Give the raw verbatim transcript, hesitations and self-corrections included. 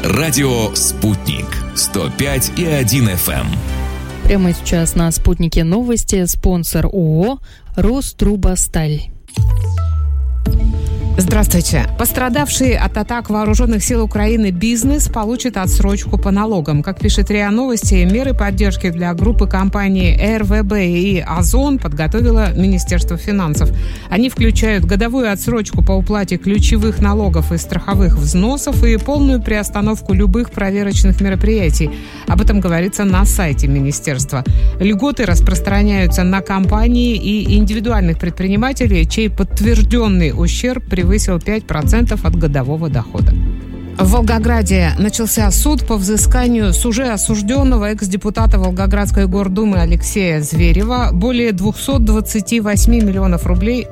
Радио «Спутник». сто пять и один эф эм. Прямо сейчас на «Спутнике» новости. Спонсор ООО «Рострубосталь». Здравствуйте. Пострадавший от атак вооруженных сил Украины бизнес получит отсрочку по налогам. Как пишет РИА Новости, меры поддержки для группы компаний эр вэ бэ и Озон подготовило Министерство финансов. Они включают годовую отсрочку по уплате ключевых налогов и страховых взносов и полную приостановку любых проверочных мероприятий. Об этом говорится на сайте министерства. Льготы распространяются на компании и индивидуальных предпринимателей, чей подтвержденный ущерб превысил превысил пять процентов от годового дохода. В Волгограде начался суд по взысканию с уже осужденного экс-депутата Волгоградской гордумы Алексея Зверева более двести двадцать восемь миллионов рублей